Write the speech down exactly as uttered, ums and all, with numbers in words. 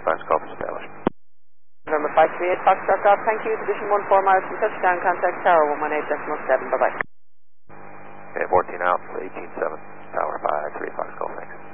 Fox Golf established. November five three eight Foxtrot Golf, thank you. Position one four miles from touchdown, contact tower one one eight decimal seven, bye-bye. Okay, fourteen out, eighteen seven, tower five three Fox Golf, thanks.